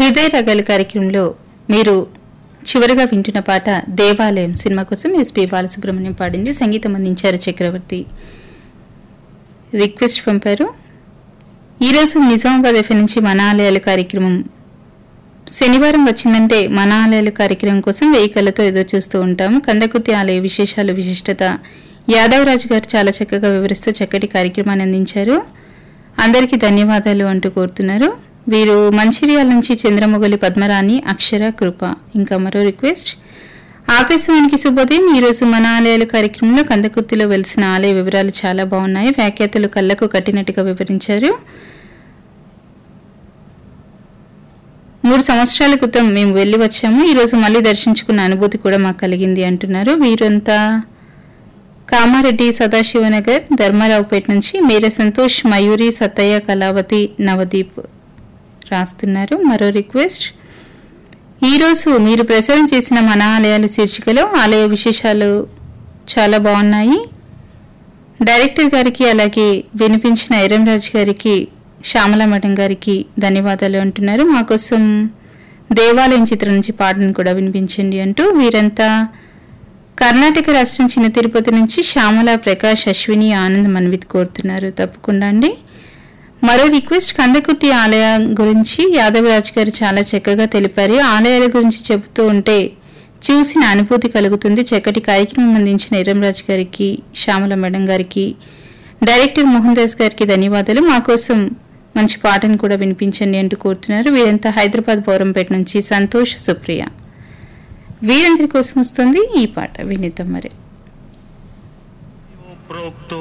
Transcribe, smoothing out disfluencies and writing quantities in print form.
హృదయ రగాల కార్యక్రమంలో మీరు చివరిగా వింటున్న పాట దేవాలయం సినిమా కోసం ఎస్పి బాలసుబ్రహ్మణ్యం పాడింది. సంగీతం అందించారు చక్రవర్తి. రిక్వెస్ట్ పంపారు. ఈరోజు నిజామాబాద్ ఎఫ్ఎం నుంచి మన ఆలయాల కార్యక్రమం శనివారం వచ్చిందంటే మన ఆలయాల కార్యక్రమం కోసం 1000 కళ్ళతో ఎదురు చూస్తూ ఉంటాము. కందకుర్తి ఆలయ విశేషాలు విశిష్టత యాదవరాజు గారు చాలా చక్కగా వివరిస్తూ చక్కటి కార్యక్రమాన్ని అందించారు. అందరికీ ధన్యవాదాలు అంటూ కోరుతున్నారు. వీరు మంచిర్యాల నుంచి చంద్రమొగలి పద్మరాణి, అక్షర, కృప. ఇంకా మరో రిక్వెస్ట్, ఆకాశవాణికి శుభోదయం. ఈరోజు మన ఆలయాల కార్యక్రమంలో కందకుర్తిలో వెలిసిన ఆలయ వివరాలు చాలా బాగున్నాయి. వ్యాఖ్యాతలు కళ్ళకు కట్టినట్టుగా వివరించారు. 3 సంవత్సరాల క్రితం మేము వెళ్ళి వచ్చాము. ఈరోజు మళ్ళీ దర్శించుకున్న అనుభూతి కూడా మాకు కలిగింది అంటున్నారు. వీరంతా కామారెడ్డి, సదాశివనగర్, ధర్మారావుపేట నుంచి మేర సంతోష్, మయూరి, సత్తయ్య, కళావతి, నవదీప్ రాస్తున్నారు. మరో రిక్వెస్ట్, ఈరోజు మీరు ప్రసారం చేసిన మన ఆలయాల శీర్షికలో ఆలయ విశేషాలు చాలా బాగున్నాయి. డైరెక్టర్ గారికి అలాగే వినిపించిన ఐరంరాజు గారికి, శ్యామల మేడం గారికి ధన్యవాదాలు అంటున్నారు. మా కోసం దేవాలయం చిత్రం నుంచి పాటను కూడా వినిపించండి అంటూ వీరంతా కర్ణాటక రాష్ట్రం చిన్న తిరుపతి నుంచి శ్యామల, ప్రకాష్, అశ్విని, ఆనంద్, మన్విత్ కోరుతున్నారు. తప్పకుండా అండి. మరో రిక్వెస్ట్, కందకుర్తి ఆలయం గురించి యాదవరాజు గారు చాలా చక్కగా తెలిపారు. ఆలయాల గురించి చెబుతూ ఉంటే చూసిన అనుభూతి కలుగుతుంది. చక్కటి కార్యక్రమం అందించిన ఐరంరాజు గారికి, శ్యామల మేడం గారికి, డైరెక్టర్ మోహన్ దాస్ గారికి ధన్యవాదాలు. మా కోసం మంచి పాటను కూడా వినిపించండి అంటూ కోరుతున్నారు. వీరంతా హైదరాబాద్ బౌరంపేట నుంచి సంతోష్, సుప్రియ. వీరందరి కోసం వస్తుంది ఈ పాట, వినిద్దాం మరి.